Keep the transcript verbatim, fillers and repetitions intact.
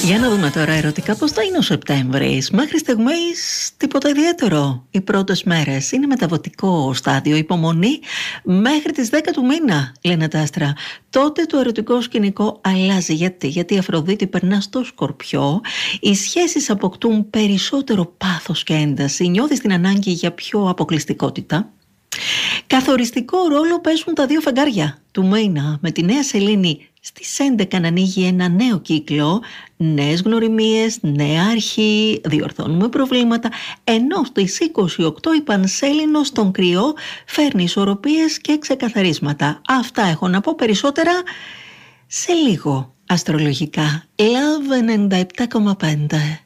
Για να δούμε τώρα ερωτικά πώς θα είναι ο Σεπτέμβρης. Μέχρι στιγμής τίποτα ιδιαίτερο. Οι πρώτες μέρες είναι μεταβατικό στάδιο, υπομονή μέχρι τις δέκα του μήνα, λένε τα άστρα. Τότε το ερωτικό σκηνικό αλλάζει. Γιατί? Γιατί η Αφροδίτη περνά στο Σκορπιό, οι σχέσεις αποκτούν περισσότερο πάθος και ένταση, νιώθεις την ανάγκη για πιο αποκλειστικότητα. Καθοριστικό ρόλο παίζουν τα δύο φεγγάρια του μήνα, με τη νέα σελήνη στις έντεκα να ανοίγει ένα νέο κύκλο, νέες γνωριμίες, νέα αρχή, διορθώνουμε προβλήματα, ενώ στις είκοσι οκτώ η Πανσέλινος στον Κριό φέρνει ισορροπίες και ξεκαθαρίσματα. Αυτά έχω να πω, περισσότερα σε λίγο αστρολογικά. Love ενενήντα επτά κόμμα πέντε.